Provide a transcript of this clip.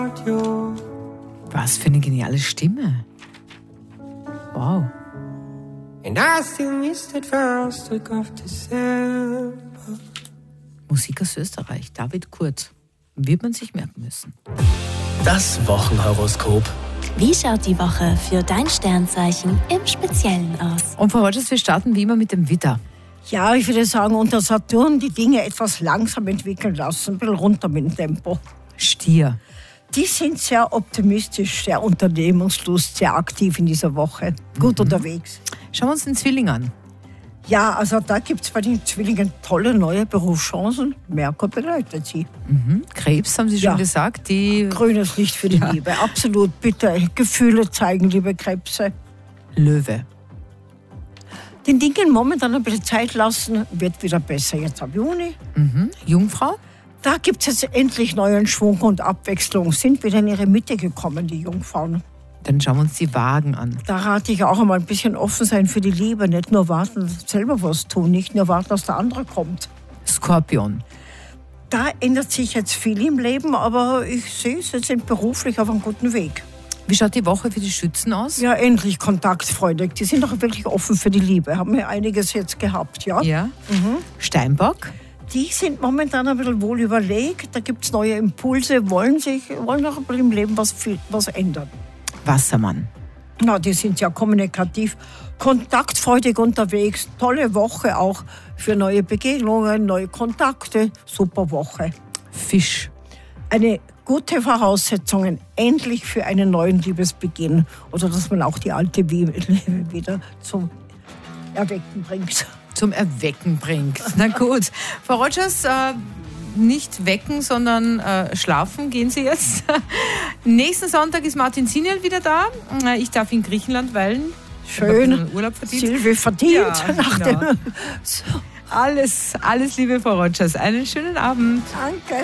Was für eine geniale Stimme. Wow. And I still miss that first week of December. Musik aus Österreich, David Kurz. Wird man sich merken müssen. Das Wochenhoroskop. Wie schaut die Woche für dein Sternzeichen im Speziellen aus? Und Frau Rogers, wir starten wie immer mit dem Widder. Ja, ich würde sagen, unter Saturn die Dinge etwas langsam entwickeln lassen, ein bisschen runter mit dem Tempo. Stier. Die sind sehr optimistisch, sehr unternehmungslust, sehr aktiv in dieser Woche. Gut unterwegs. Schauen wir uns den Zwilling an. Ja, also da gibt es bei den Zwillingen tolle neue Berufschancen. Merkur begleitet sie. Krebs, haben Sie schon Ja. gesagt. Die Grünes Licht für die Liebe. Absolut, bitte Gefühle zeigen, liebe Krebse. Löwe. Den Dingen momentan ein bisschen Zeit lassen, wird wieder besser jetzt ab Juni. Jungfrau. Da gibt es jetzt endlich neuen Schwung und Abwechslung. Sind wieder in ihre Mitte gekommen, die Jungfrauen. Dann schauen wir uns die Wagen an. Da rate ich auch einmal ein bisschen offen sein für die Liebe. Nicht nur warten, selber was tun. Nicht nur warten, dass der andere kommt. Skorpion. Da ändert sich jetzt viel im Leben, aber ich sehe, sie sind beruflich auf einem guten Weg. Wie schaut die Woche für die Schützen aus? Ja, endlich kontaktfreudig. Die sind auch wirklich offen für die Liebe. Haben ja einiges jetzt gehabt, ja? Ja. Steinbock. Die sind momentan ein bisschen wohl überlegt. Da gibt es neue Impulse, wollen auch ein bisschen im Leben was ändern. Wassermann. Na, die sind ja kommunikativ, kontaktfreudig unterwegs. Tolle Woche auch für neue Begegnungen, neue Kontakte. Super Woche. Fisch. Eine gute Voraussetzungen endlich für einen neuen Liebesbeginn. Oder dass man auch die alte Liebe wieder zum Erwecken bringt. Zum Erwecken bringt. Na gut. Frau Rogers, nicht wecken, sondern schlafen gehen Sie jetzt. Nächsten Sonntag ist Martin Siniel wieder da. Ich darf in Griechenland weilen. Schön. Ich habe Urlaub verdient. Silvi verdient. Ja, nach genau. dem Alles Liebe, Frau Rogers. Einen schönen Abend. Danke.